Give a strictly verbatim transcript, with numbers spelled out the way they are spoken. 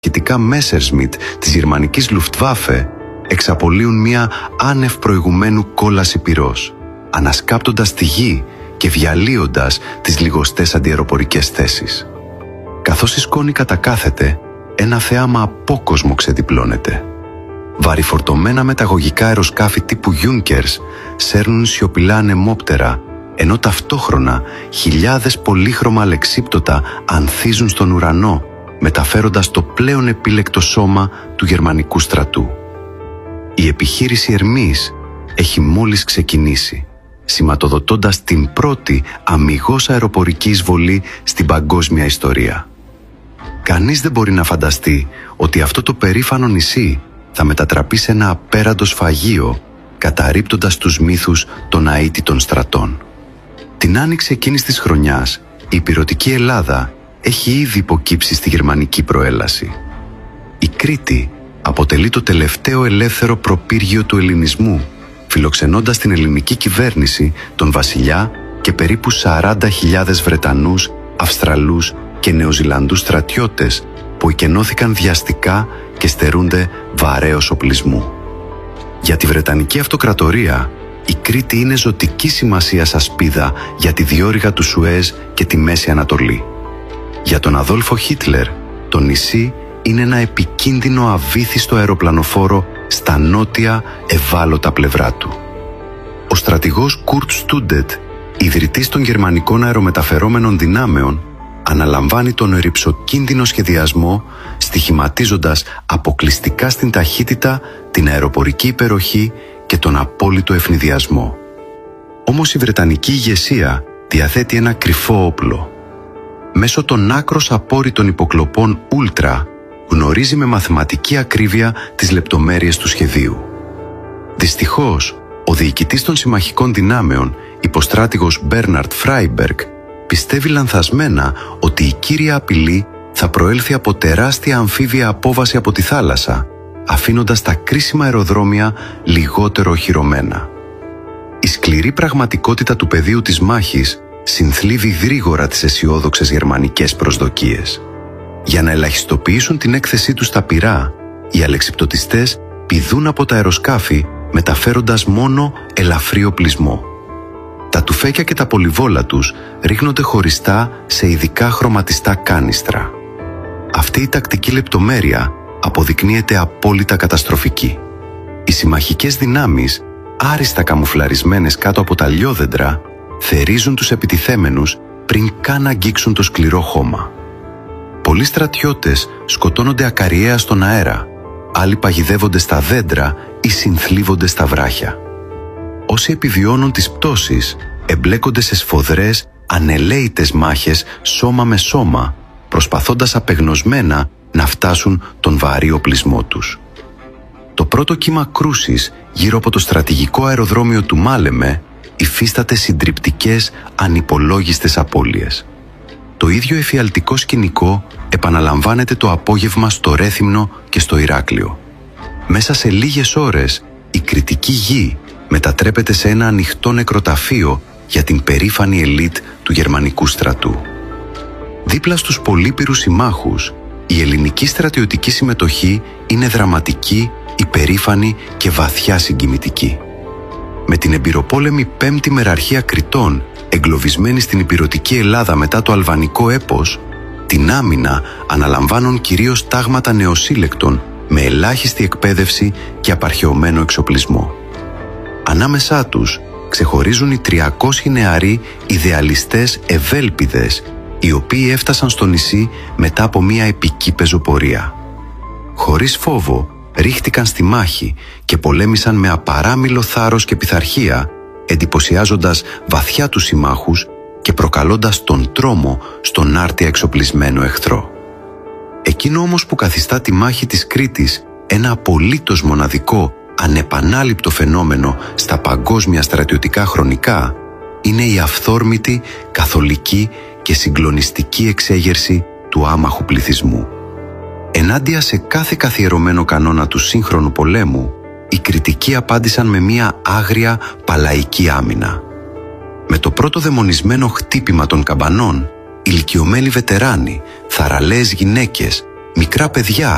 ηχητικά Messerschmitt της γερμανικής Luftwaffe εξαπολύουν μια άνευ προηγουμένου κόλαση πυρός, ανασκάπτοντας τη γη και διαλύοντας τις λιγοστές αντιαεροπορικές θέσεις. Καθώς η σκόνη κατακάθεται, ένα θέαμα απόκοσμο ξεδιπλώνεται. Βαρυφορτωμένα μεταγωγικά αεροσκάφη τύπου Junkers σέρνουν σιωπηλά ανεμόπτερα, ενώ ταυτόχρονα χιλιάδες πολύχρωμα αλεξίπτωτα ανθίζουν στον ουρανό, μεταφέροντας το πλέον επίλεκτο σώμα του γερμανικού στρατού. Η επιχείρηση Ερμής έχει μόλις ξεκινήσει, σηματοδοτώντας την πρώτη αμιγώς αεροπορική εισβολή στην παγκόσμια ιστορία. Κανείς δεν μπορεί να φανταστεί ότι αυτό το περήφανο νησί θα μετατραπεί σε ένα απέραντο σφαγείο, καταρρίπτοντας τους μύθους των αίτητων στρατών. Την άνοιξη εκείνης της χρονιάς, η ηπειρωτική Ελλάδα έχει ήδη υποκύψει στη γερμανική προέλαση. Η Κρήτη αποτελεί το τελευταίο ελεύθερο προπύργιο του ελληνισμού, φιλοξενώντας την ελληνική κυβέρνηση, τον βασιλιά και περίπου σαράντα χιλιάδες Βρετανούς, Αυστραλούς και Νεοζηλανδούς στρατιώτες που εκενώθηκαν βιαστικά και στερούνται βαρέως οπλισμού. Για τη Βρετανική Αυτοκρατορία, η Κρήτη είναι ζωτική σημασίας ασπίδα για τη διόρυγα του Σουέζ και τη Μέση Ανατολή. Για τον Αδόλφο Χίτλερ, το νησί είναι ένα επικίνδυνο αβύθιστο αεροπλανοφόρο στα νότια ευάλωτα πλευρά του. Ο στρατηγός Κουρτ Στούντετ, ιδρυτής των γερμανικών αερομεταφερόμενων δυνάμεων, αναλαμβάνει τον ρυψοκίνδυνο σχεδιασμό, στοιχηματίζοντας αποκλειστικά στην ταχύτητα, την αεροπορική υπεροχή και τον απόλυτο ευνηδιασμό. Όμως η Βρετανική ηγεσία διαθέτει ένα κρυφό όπλο. Μέσω των άκρως απόρριτων υποκλοπών Ούλτρα γνωρίζει με μαθηματική ακρίβεια τις λεπτομέρειες του σχεδίου. Δυστυχώς, ο διοικητής των συμμαχικών δυνάμεων, υποστράτηγος Μπέρναρτ Φράιμπεργκ, πιστεύει λανθασμένα ότι η κύρια απειλή θα προέλθει από τεράστια αμφίβια απόβαση από τη θάλασσα, αφήνοντας τα κρίσιμα αεροδρόμια λιγότερο οχυρωμένα. Η σκληρή πραγματικότητα του πεδίου της μάχης συνθλίβει γρήγορα τις αισιόδοξες γερμανικές προσδοκίες. Για να ελαχιστοποιήσουν την έκθεσή τους στα πυρά, οι αλεξιπτωτιστές πηδούν από τα αεροσκάφη μεταφέροντας μόνο ελαφρύ οπλισμό. Τα τουφέκια και τα πολυβόλα τους ρίχνονται χωριστά σε ειδικά χρωματιστά κάνιστρα. Αυτή η τακτική λεπτομέρεια αποδεικνύεται απόλυτα καταστροφική. Οι συμμαχικές δυνάμεις, άριστα καμουφλαρισμένες κάτω από τα λιόδεντρα, θερίζουν τους επιτιθέμενους πριν καν αγγίξουν το σκληρό χώμα. Πολλοί στρατιώτες σκοτώνονται ακαριέα στον αέρα, άλλοι παγιδεύονται στα δέντρα ή συνθλίβονται στα βράχια. Όσοι επιβιώνουν τις πτώσεις εμπλέκονται σε σφοδρές, ανελαίητες μάχες σώμα με σώμα, προσπαθώντας απεγνωσμένα να φτάσουν τον βαρύ οπλισμό τους. Το πρώτο κύμα κρούσης γύρω από το στρατηγικό αεροδρόμιο του Μάλεμε υφίσταται συντριπτικές, ανυπολόγιστες απώλειες. Το ίδιο εφιαλτικό σκηνικό επαναλαμβάνεται το απόγευμα στο Ρέθυμνο και στο Ηράκλειο. Μέσα σε λίγες ώρες η κρητική γη μετατρέπεται σε ένα ανοιχτό νεκροταφείο για την περήφανη ελίτ του γερμανικού στρατού. Δίπλα στους πολύπειρους συμμάχους, η ελληνική στρατιωτική συμμετοχή είναι δραματική, υπερήφανη και βαθιά συγκινητική. Με την εμπειροπόλεμη πέμπτη μεραρχία Κρητών εγκλωβισμένη στην ηπειρωτική Ελλάδα μετά το αλβανικό έπος, την άμυνα αναλαμβάνουν κυρίως τάγματα νεοσύλλεκτων με ελάχιστη εκπαίδευση και απαρχαιωμένο εξοπλισμό. Ανάμεσά τους ξεχωρίζουν οι τριακόσιοι νεαροί ιδεαλιστές ευέλπιδες, οι οποίοι έφτασαν στο νησί μετά από μια επική πεζοπορία. Χωρίς φόβο ρίχτηκαν στη μάχη και πολέμησαν με απαράμιλο θάρρος και πειθαρχία, εντυπωσιάζοντας βαθιά τους συμμάχους και προκαλώντας τον τρόμο στον άρτια εξοπλισμένο εχθρό. Εκείνο όμως που καθιστά τη μάχη της Κρήτης ένα απολύτως μοναδικό, ανεπανάληπτο φαινόμενο στα παγκόσμια στρατιωτικά χρονικά είναι η αυθόρμητη, καθολική και συγκλονιστική εξέγερση του άμαχου πληθυσμού. Ενάντια σε κάθε καθιερωμένο κανόνα του σύγχρονου πολέμου, οι Κρητικοί απάντησαν με μια άγρια παλαϊκή άμυνα. Με το πρώτο δαιμονισμένο χτύπημα των καμπανών, ηλικιωμένοι βετεράνοι, θαραλέες γυναίκες, μικρά παιδιά